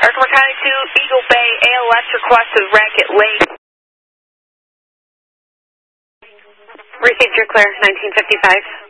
Arkema County 2, Eagle Bay, ALS requested Racket Lake. Received your clear, 1955.